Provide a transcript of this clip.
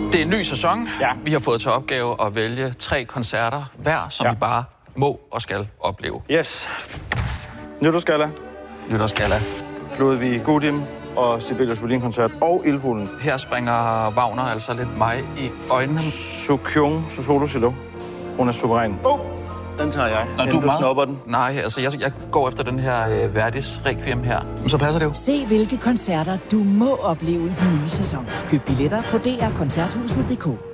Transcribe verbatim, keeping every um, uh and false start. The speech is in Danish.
Det er en ny sæson. Ja. Vi har fået til opgave at vælge tre koncerter hver, som ja. vi bare må og skal opleve. Yes. Nytårsgalla. Nytårsgalla. Ludwig Gudim og Sibelius Violin-koncert og Ildfuglen. Her springer Wagner altså lidt mig i øjnene. Sukyung, så solo cello. Hun er suveræn. Oh, den tager jeg. Nå, den, du er meget... snupper den. Nej, altså jeg, jeg går efter den her øh, Verdis Requiem her. Men så passer det jo. Se hvilke koncerter du må opleve i den nye sæson. Køb billetter på d r koncerthuset punktum d k.